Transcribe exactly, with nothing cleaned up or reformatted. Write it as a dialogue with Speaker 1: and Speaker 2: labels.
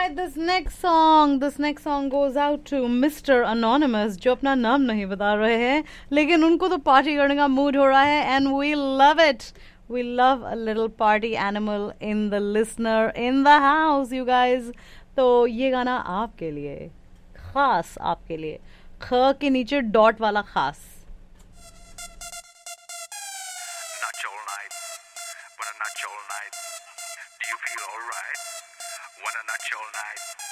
Speaker 1: right, this next song, this next song goes out to Mister Anonymous, जो अपना नाम नहीं बता रहे हैं, लेकिन उनको तो पार्टी करने का मूड हो रहा है, and we love it. We love a little party animal in the listener in the house, you guys. तो ये गाना आपके लिए, खास आपके लिए, ख के नीचे डॉट वाला खास.
Speaker 2: Natural night, what a natural night. Do you feel alright? What a natural night.